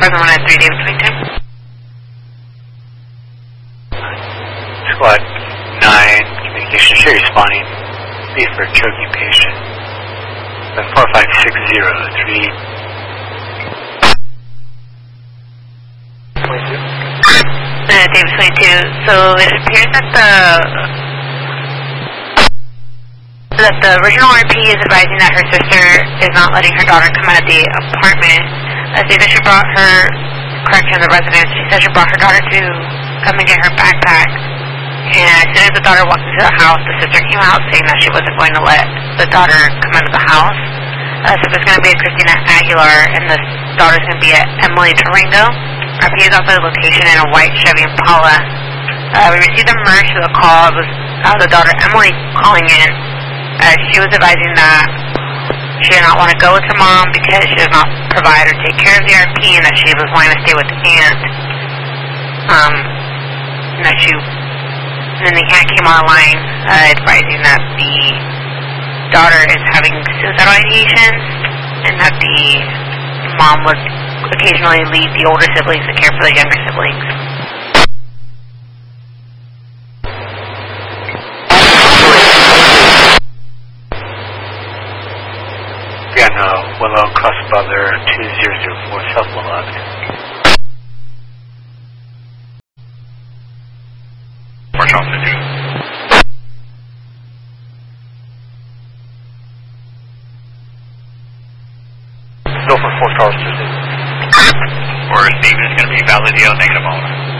Fresno 193, David 22. Squad 9, communication, show responding. Lead for choking patient. 45603. 22. David 22. So it appears that the original RP is advising that her sister is not letting her daughter come out of the apartment. Say that she brought her, correction, the residence, she said she brought her daughter to come and get her backpack. And as soon as the daughter walked into the house, the sister came out saying that she wasn't going to let the daughter come out of the house. So there's going to be a Christina Aguilar, and the daughter's going to be at Emily Tarango. RP is also the location in a white Chevy Impala. We received a merge to the call. It was the daughter Emily calling in. She was advising that she did not want to go with her mom because she does not provide or take care of the RP, and that she was wanting to stay with the aunt. And that then the aunt came online advising that the daughter is having suicidal ideations, and that the mom would occasionally leave the older siblings to care for the younger siblings. Willow, Cross Butler, 2004, South Willow Avenue. March off 52. Go for 4 stars Tuesday. Or Steven is going to be Validio, negative owner.